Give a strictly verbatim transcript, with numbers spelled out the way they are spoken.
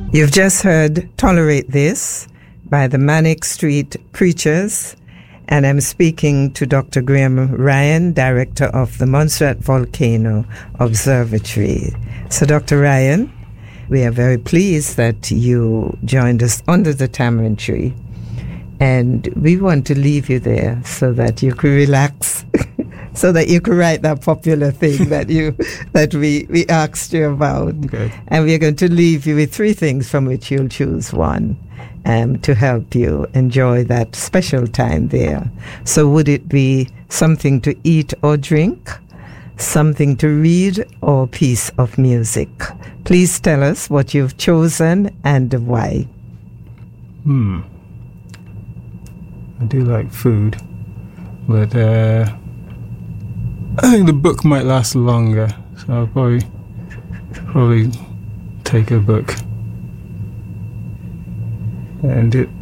You've just heard Tolerate This by the Manic Street Preachers, and I'm speaking to Doctor Graham Ryan, Director of the Montserrat Volcano Observatory. So, Doctor Ryan, we are very pleased that you joined us under the tamarind tree, and we want to leave you there so that you could relax, so that you could write that popular thing that you that we, we asked you about. Okay. And we're going to leave you with three things from which you'll choose one um, to help you enjoy that special time there. So would it be something to eat or drink, something to read, or a piece of music? Please tell us what you've chosen and why. Hmm. I do like food, but uh, I think the book might last longer, so I'll probably probably take a book. And it